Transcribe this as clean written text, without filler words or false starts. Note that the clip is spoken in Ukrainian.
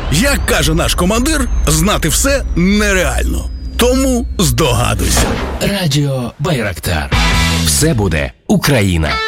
Як каже наш командир, знати все нереально. Тому здогадуйся. Радіо Байрактар. Все буде Україна.